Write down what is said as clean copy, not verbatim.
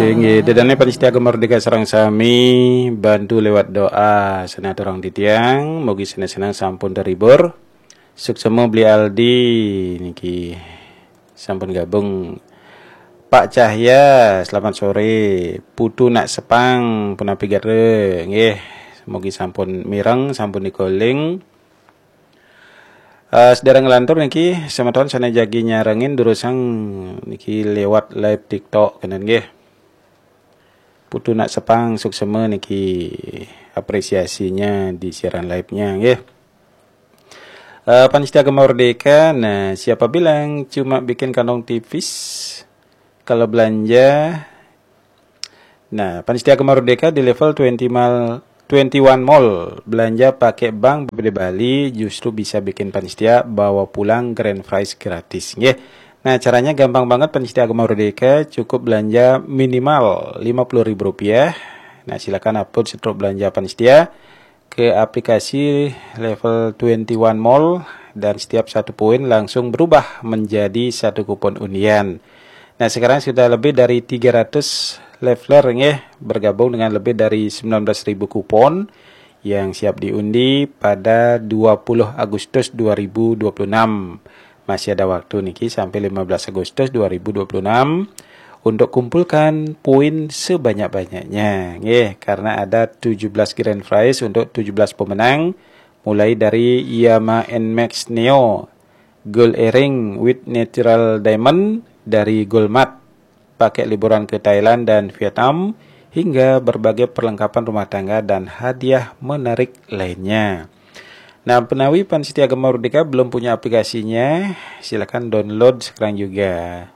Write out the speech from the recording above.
Nggih, dedane panitia Merdeka sareng sami bantu lewat doa senat orang titiang mugi senang-senang sampun terhibur. Suksemo beli Aldi niki sampun gabung. Pak Cahya, selamat sore. Putu nak sepang punapi gare. Nggih, mugi sampun mireng, sampun dikoling. Sedherek ngelantur niki semeton sana jagi nyarengin durusang niki lewat live TikTok kenen nggih. Putu nak sepang suksema niki apresiasinya di siaran live-nya nggih. Panitia Merdeka, nah siapa bilang cuma bikin kantong tipis kalau belanja. Nah, Panitia Merdeka di level 21 mall belanja pakai bank BPD Bali justru bisa bikin panitia bawa pulang grand prize gratis nggih. Nah, caranya gampang banget. Panitia Merdeka cukup belanja minimal Rp50.000. Nah, silakan upload setruk belanja panitia ke aplikasi level 21 mall dan setiap satu poin langsung berubah menjadi satu kupon undian. Nah, sekarang sudah lebih dari 300 leveler ya, bergabung dengan lebih dari 19.000 kupon yang siap diundi pada 20 Agustus 2026. Masih ada waktu niki sampai 15 Agustus 2026 untuk kumpulkan poin sebanyak-banyaknya. Nggih, karena ada 17 grand prize untuk 17 pemenang mulai dari Yamaha NMAX Neo, Gold Earring with Natural Diamond dari Goldmat, pakai liburan ke Thailand dan Vietnam, hingga berbagai perlengkapan rumah tangga dan hadiah menarik lainnya. Nah, penawi Panitia Merdeka belum punya aplikasinya, silakan download sekarang juga.